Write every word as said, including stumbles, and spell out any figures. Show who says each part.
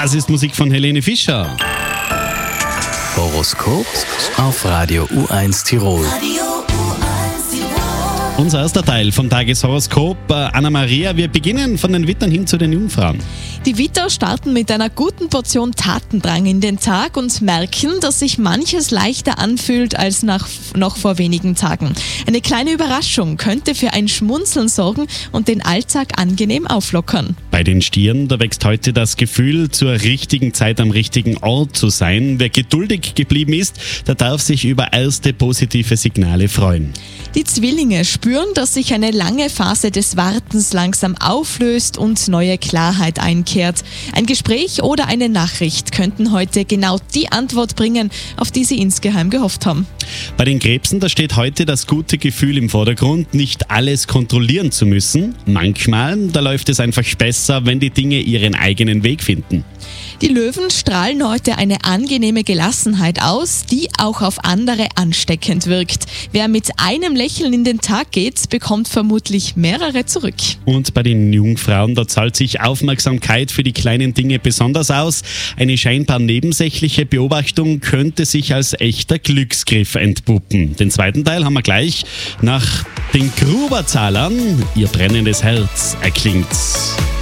Speaker 1: Das ist Musik von Helene Fischer.
Speaker 2: Horoskop auf Radio U eins Tirol.
Speaker 1: Unser erster Teil vom Tageshoroskop. Äh, Anna-Maria, wir beginnen von den Wittern hin zu den Jungfrauen.
Speaker 3: Die Witter starten mit einer guten Portion Tatendrang in den Tag und merken, dass sich manches leichter anfühlt als nach, noch vor wenigen Tagen. Eine kleine Überraschung könnte für ein Schmunzeln sorgen und den Alltag angenehm auflockern.
Speaker 1: Bei den Stieren, da wächst heute das Gefühl, zur richtigen Zeit am richtigen Ort zu sein. Wer geduldig geblieben ist, der darf sich über erste positive Signale freuen.
Speaker 3: Die Zwillinge spüren, dass sich eine lange Phase des Wartens langsam auflöst und neue Klarheit einkehrt. Ein Gespräch oder eine Nachricht könnten heute genau die Antwort bringen, auf die sie insgeheim gehofft haben.
Speaker 1: Bei den Krebsen, da steht heute das gute Gefühl im Vordergrund, nicht alles kontrollieren zu müssen. Manchmal, da läuft es einfach besser, wenn die Dinge ihren eigenen Weg finden.
Speaker 3: Die Löwen strahlen heute eine angenehme Gelassenheit aus, die auch auf andere ansteckend wirkt. Wer mit einem Lächeln in den Tag geht, bekommt vermutlich mehrere zurück.
Speaker 1: Und bei den Jungfrauen, da zahlt sich Aufmerksamkeit für die kleinen Dinge besonders aus. Eine scheinbar nebensächliche Beobachtung könnte sich als echter Glücksgriff entpuppen. Den zweiten Teil haben wir gleich. Nach den Gruberzahlern, ihr brennendes Herz erklingt.